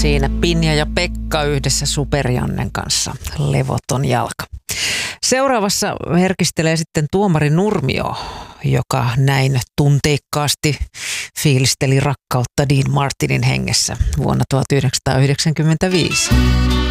Siinä Pinja ja Pekka yhdessä Super-Jannen kanssa. Levoton jalka. Seuraavassa herkistelee sitten tuomari Nurmio, joka näin tunteikkaasti fiilisteli rakkautta Dean Martinin hengessä vuonna 1995.